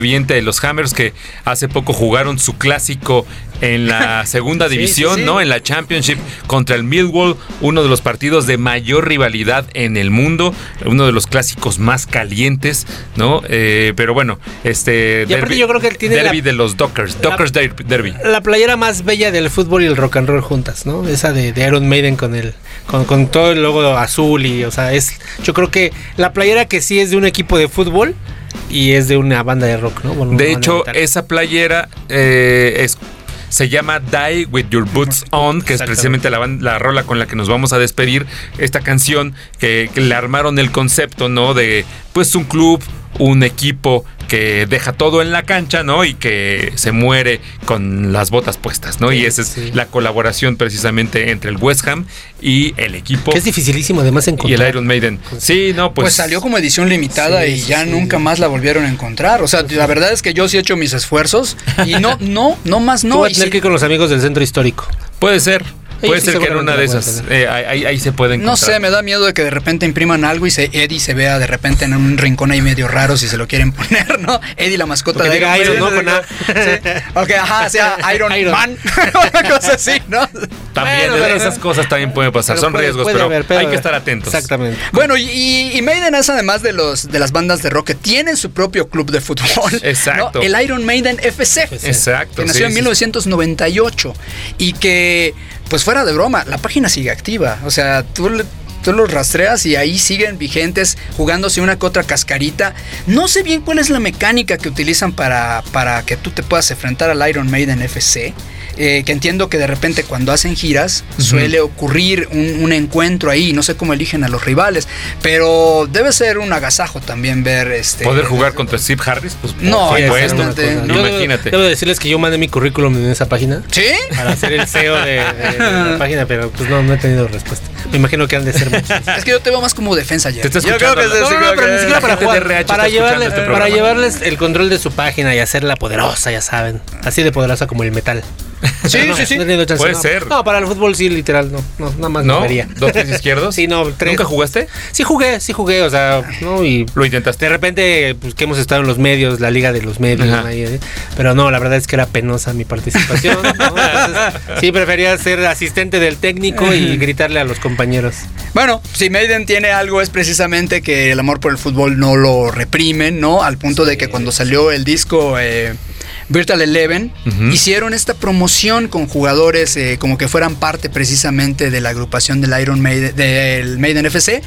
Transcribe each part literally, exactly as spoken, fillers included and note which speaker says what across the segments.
Speaker 1: de los Hammers, que hace poco jugaron su clásico en la segunda sí, división, sí, sí. ¿no? En la Championship contra el Millwall, uno de los partidos de mayor rivalidad en el mundo, uno de los clásicos más calientes, ¿no? Eh, pero bueno, este
Speaker 2: y derby, yo creo que él tiene
Speaker 1: derby
Speaker 2: la,
Speaker 1: de los Dockers, la, Dockers Derby.
Speaker 2: La playera más bella del fútbol y el rock and roll juntas, ¿no? Esa de, de Iron Maiden con el con, con todo el logo azul y, o sea, es yo creo que la playera que sí es de un equipo de fútbol y es de una banda de rock, ¿no? Bueno,
Speaker 1: de hecho, esa playera eh, es, se llama Die With Your Boots On, que es precisamente la, la rola con la que nos vamos a despedir. Esta canción que, que le armaron el concepto, ¿no? De pues un club, un equipo que deja todo en la cancha, ¿no? Y que se muere con las botas puestas, ¿no? Sí, y esa es sí. la colaboración precisamente entre el West Ham y el equipo.
Speaker 2: Que es dificilísimo además encontrar.
Speaker 1: Y el Iron Maiden. Sí, no, pues...
Speaker 3: Pues salió como edición limitada sí, y ya sí, nunca sí. más la volvieron a encontrar. O sea, la verdad es que yo sí he hecho mis esfuerzos y no, no, no más no.
Speaker 2: Tú vas a tener
Speaker 3: sí.
Speaker 2: que ir con los amigos del centro histórico.
Speaker 1: Puede ser. Puede
Speaker 2: sí,
Speaker 1: ser que en una de esas, eh, ahí, ahí se puede encontrar.
Speaker 3: No sé, me da miedo de que de repente impriman algo y se, Eddie se vea de repente en un rincón ahí medio raro si se lo quieren poner, ¿no? Eddie, la mascota
Speaker 2: porque
Speaker 3: de
Speaker 2: Iron, Iron ¿no? Con a...
Speaker 3: sí. Ok, ajá, sea Iron, Iron. Man, una cosa así, ¿no?
Speaker 1: También, bueno, esas cosas también pueden pasar, son puede, riesgos, puede pero, haber, pero hay que estar atentos.
Speaker 2: Exactamente.
Speaker 3: Bueno, y, y Maiden es además de los de las bandas de rock que tienen su propio club de fútbol.
Speaker 1: Exacto.
Speaker 3: ¿no? El Iron Maiden F C.
Speaker 1: Exacto.
Speaker 3: Que nació sí, en mil novecientos noventa y ocho y que... Pues fuera de broma, la página sigue activa. O sea, tú, tú los rastreas y ahí siguen vigentes, jugándose una que otra cascarita. No sé bien cuál es la mecánica que utilizan para, para que tú te puedas enfrentar al Iron Maiden F C. Eh, que entiendo que de repente cuando hacen giras uh-huh. suele ocurrir un, un encuentro ahí, no sé cómo eligen a los rivales, pero debe ser un agasajo también ver este
Speaker 1: poder jugar contra Steve Harris, pues
Speaker 3: no,
Speaker 1: supuesto,
Speaker 3: no,
Speaker 1: imagínate.
Speaker 2: Debo decirles que yo mandé mi currículum en esa página.
Speaker 3: ¿Sí?
Speaker 2: Para hacer el C E O de, de, de la página, pero pues no, no he tenido respuesta. Me imagino que han de ser muchos.
Speaker 3: Es que yo te veo más como defensa ya.
Speaker 1: Te estás escuchando.
Speaker 2: Yo creo que es, no, no, no, pero ni siquiera para jugar, para llevarles, este para llevarles el control de su página y hacerla poderosa, ya saben, así de poderosa como el metal.
Speaker 3: Sí, no, sí, sí.
Speaker 2: No
Speaker 1: puede
Speaker 2: no.
Speaker 1: ser.
Speaker 2: No, para el fútbol sí, literal, no, no nada más
Speaker 1: ¿No?
Speaker 2: vería.
Speaker 1: ¿Dos pies izquierdos?
Speaker 2: Sí, no, tres.
Speaker 1: ¿Nunca jugaste?
Speaker 2: Sí jugué, sí jugué, o sea, no, y
Speaker 1: lo intentaste.
Speaker 2: De repente, pues que hemos estado en los medios, la liga de los medios, ahí, pero no, la verdad es que era penosa mi participación, ¿no? Entonces, sí prefería ser asistente del técnico y gritarle a los compañeros.
Speaker 3: Bueno, si Maiden tiene algo es precisamente que el amor por el fútbol no lo reprimen, ¿no? Al punto sí, de que cuando salió el disco eh, Virtual Eleven, uh-huh. hicieron esta promoción con jugadores eh, como que fueran parte precisamente de la agrupación del Iron Maiden, del Maiden F C,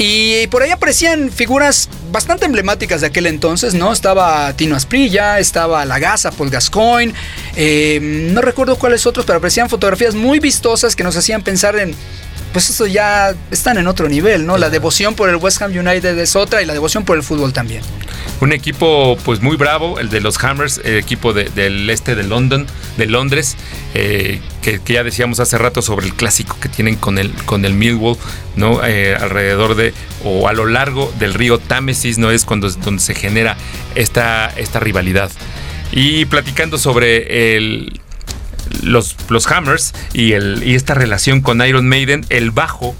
Speaker 3: y por ahí aparecían figuras bastante emblemáticas de aquel entonces, ¿no? Estaba Tino Asprilla, estaba Lagaza, Paul Gascoigne, eh, no recuerdo cuáles otros, pero aparecían fotografías muy vistosas que nos hacían pensar en pues eso ya están en otro nivel, ¿no? La devoción por el West Ham United es otra y la devoción por el fútbol también.
Speaker 1: Un equipo pues muy bravo, el de los Hammers, el equipo de, del este de London, de Londres, eh, que, que ya decíamos hace rato sobre el clásico que tienen con el con el Millwall, ¿no? Eh, alrededor de o a lo largo del río Támesis, ¿no? Es cuando donde se genera esta, esta rivalidad. Y platicando sobre el Los, los Hammers y, el, y esta relación con Iron Maiden, el bajo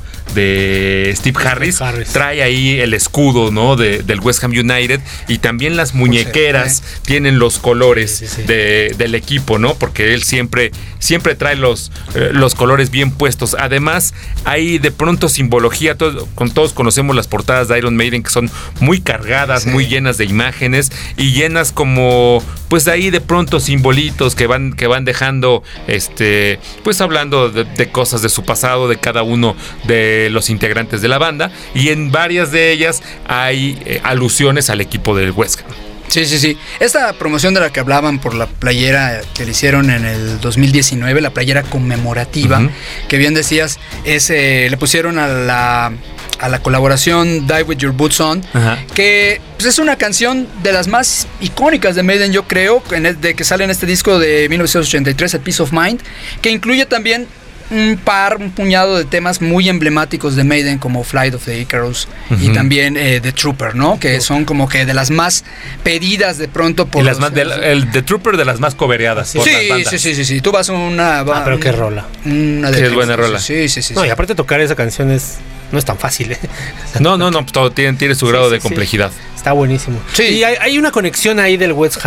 Speaker 1: de Steve Harris, Harris trae ahí el escudo, ¿no? de, del West Ham United, y también las muñequeras pues, ¿eh? tienen los colores sí, sí, sí. De, del equipo, ¿no? Porque él siempre, siempre trae los, eh, los colores bien puestos. Además, hay de pronto simbología, todo, con todos conocemos las portadas de Iron Maiden que son muy cargadas, sí. muy llenas de imágenes y llenas como, pues ahí de pronto simbolitos que van, que van dejando, este, pues hablando de, de cosas de su pasado, de cada uno de los integrantes de la banda, y en varias de ellas hay eh, alusiones al equipo del West Ham.
Speaker 3: Sí, sí, sí. Esta promoción de la que hablaban por la playera que le hicieron en el dos mil diecinueve, la playera conmemorativa, uh-huh. que bien decías, es, eh, le pusieron a la, a la colaboración Die With Your Boots On, uh-huh. que pues, es una canción de las más icónicas de Maiden, yo creo, en el, de que sale en este disco de mil novecientos ochenta y tres, el Peace of Mind, que incluye también un par, un puñado de temas muy emblemáticos de Maiden, como Flight of the Icarus uh-huh. y también eh, The Trooper, ¿no? Que son como que de las más pedidas de pronto por
Speaker 1: y las
Speaker 3: los,
Speaker 1: más, del, el The Trooper de las más cobereadas.
Speaker 3: Sí, sí, sí, sí, sí, sí. Tú vas a una...
Speaker 2: Ah, pero qué rola.
Speaker 3: Una de
Speaker 1: sí, es buena rola.
Speaker 3: Sí, sí, sí.
Speaker 2: No,
Speaker 3: sí.
Speaker 2: y aparte tocar esa canción es... No es tan fácil, ¿eh?
Speaker 1: No, no, no, todo tiene, tiene su grado sí, sí, de complejidad.
Speaker 2: Sí. Está buenísimo.
Speaker 3: Sí.
Speaker 2: Y hay, hay una conexión ahí del West